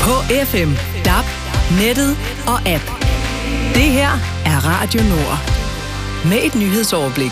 På FM, DAB, nettet og app. Det her er Radio Nord. Med et nyhedsoverblik.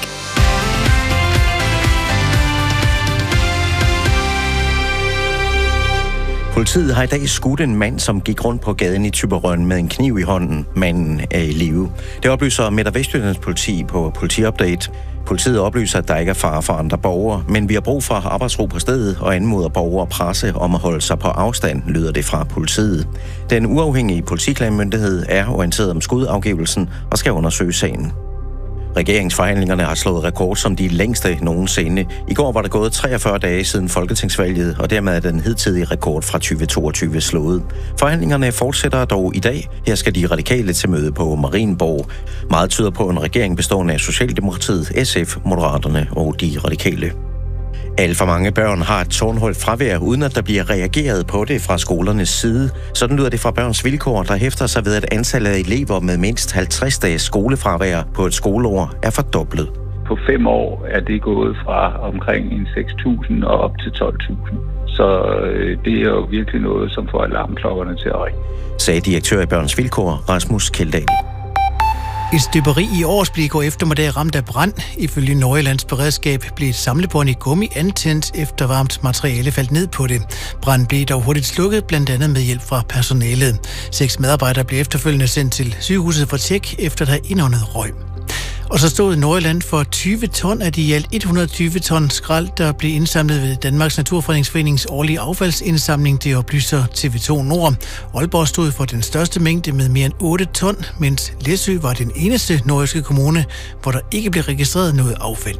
Politiet har i dag skudt en mand, som gik rundt på gaden i Thyborøn med en kniv i hånden. Manden er i live. Det oplyser Midt- og Vestjyllands politi på politiupdate. Politiet oplyser, at der ikke er fare for andre borgere, men vi har brug for arbejdsro på stedet og anmoder borgere og presse om at holde sig på afstand, lyder det fra politiet. Den uafhængige politiklagemyndighed er orienteret om skudafgivelsen og skal undersøge sagen. Regeringsforhandlingerne har slået rekord som de længste nogensinde. I går var der gået 43 dage siden folketingsvalget, og dermed er den hidtidige rekord fra 2022 slået. Forhandlingerne fortsætter dog i dag. Her skal de radikale til møde på Marienborg. Meget tyder på en regering bestående af Socialdemokratiet, SF, Moderaterne og de radikale. Alt for mange børn har et tårnhøjt fravær, uden at der bliver reageret på det fra skolernes side. Sådan lyder det fra Børns Vilkår, der hæfter sig ved, at antallet af elever med mindst 50 dages skolefravær på et skoleår er fordoblet. På 5 år er det gået fra omkring 6.000 og op til 12.000. Så det er jo virkelig noget, som får alarmklokkerne til at ringe. Sagde direktør i Børns Vilkår, Rasmus Kjeldahl. Et støberi i Årsblik går eftermiddag ramt af brand. Ifølge Nordjyllands beredskab blev et samlebånd i gummi antændt, efter varmt materiale faldt ned på det. Branden blev dog hurtigt slukket, blandt andet med hjælp fra personalet. 6 medarbejdere blev efterfølgende sendt til sygehuset for tjek, efter der indåndet røg. Og så stod Nordjylland for 20 ton af de i alt 120 ton skrald, der blev indsamlet ved Danmarks Naturfredningsforenings årlige affaldsindsamling, det oplyser TV2 Nord. Aalborg stod for den største mængde med mere end 8 ton, mens Læsø var den eneste nordjyske kommune, hvor der ikke blev registreret noget affald.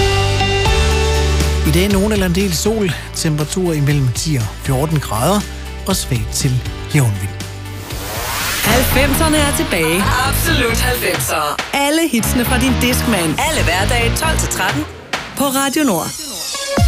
I dag nogen eller en del sol, temperaturer imellem 10 og 14 grader og svagt til jævnvind. 90'erne er tilbage. Absolut 90'er. Alle hitsene fra din Discman. Alle hverdage 12-13 på Radio Nord.